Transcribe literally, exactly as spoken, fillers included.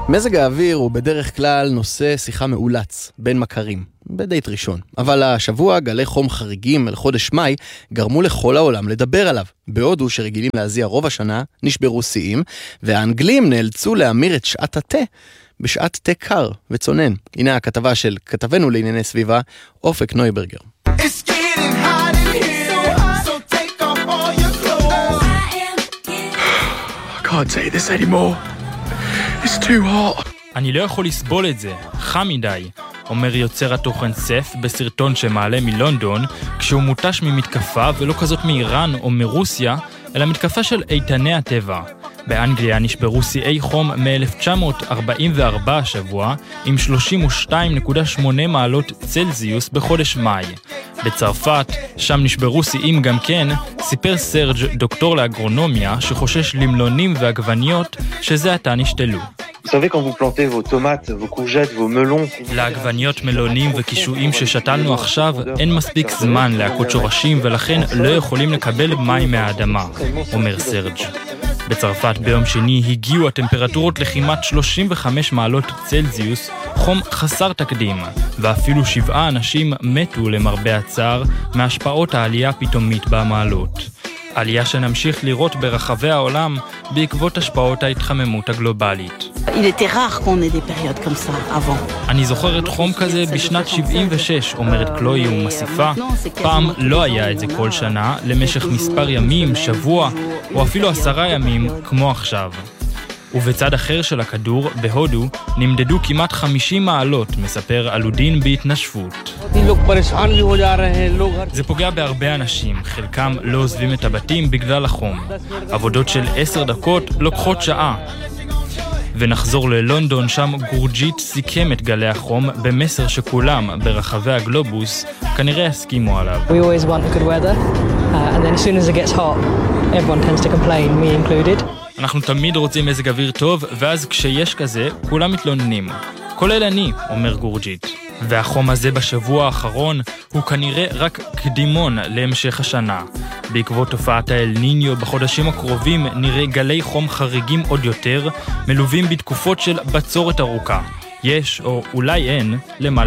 מזג האוויר הוא בדרך כלל נושא שיחה מאולץ בין מכרים, בדייט ראשון. אבל השבוע גלי חום חריגים אל חודש מאי גרמו לכל העולם לדבר עליו. בהודו שרגילים להזיע רוב השנה נשברו שיאים, והאנגלים נאלצו להמיר את שעת התה בשעת תה קר וצונן. הנה הכתבה של כתבנו לענייני סביבה, אופק נויברגר. It's getting hot in here, so take off all your clothes. I can't take this anymore. It's too hot. אני לא יכול לסבול את זה, חם מדי, אומר יוצר התוכן סף בסרטון שמעלה מלונדון, כשהוא מוטש ממתקפה ולא כזאת מאיראן או מרוסיה, אלא מתקפה של איתני הטבע. באנגליה נשברו שיאי חום מ-אלף תשע מאות ארבעים וארבע השבוע, עם שלושים ושתיים נקודה שמונה מעלות צלזיוס בחודש מאי. בצרפת, שם נשברו שיאים גם כן, סיפר סרג' דוקטור לאגרונומיה שחושש למלונים ועגבניות שזה עתה נשתלו. Vous savez, quand vous plantez vos tomates, vos courgettes, vos melons... לעגבניות, מלונים וקישואים ששתלנו עכשיו אין מספיק זמן להכות שורשים ולכן לא יכולים לקבל מים מהאדמה, אומר סרג'. בצרפת ביום שני הגיעו הטמפרטורות לכמעט שלושים וחמש מעלות צלזיוס, חום חסר תקדים, ואפילו שבעה אנשים מתו למרבה הצער מהשפעות העלייה פתאומית במעלות. עלייה שנמשיך לראות ברחבי העולם בעקבות השפעות ההתחממות הגלובלית. Il était rare qu'on ait des périodes comme ça avant. אני זוכרת חום כזה בשנת שבעים ושש, אומרת קלוי ומוסיפה. פעם לא היה את זה כל שנה, למשך מספר ימים, שבוע, או אפילו עשרה ימים, כמו עכשיו. ובצד אחר של הכדור, בהודו, נמדדו כמעט חמישים מעלות, מספר אלודין בהתנשפות. זה פוגע בהרבה אנשים, חלקם לא עוזבים את הבתים בגלל החום. עבודות של עשר דקות לוקחות שעה. ונחזור ללונדון, שם גורג'יט סיכם את גלי החום במסר שכולם ברחבי הגלובוס כנראה הסכימו עליו. We always want good weather, uh, and then as soon as it gets hot, everyone tends to complain, me included. אנחנו תמיד רוצים מזג אוויר טוב, ואז כשיש כזה, כולם מתלוננים. כולל אני, אומר גורג'יט. והחום הזה בשבוע האחרון הוא כנראה רק קדימון להמשך השנה. בעקבות תופעת האל ניניו בחודשים הקרובים נראה גלי חום חריגים עוד יותר, מלווים בתקופות של בצורת ארוכה. יש, או אולי אין, למה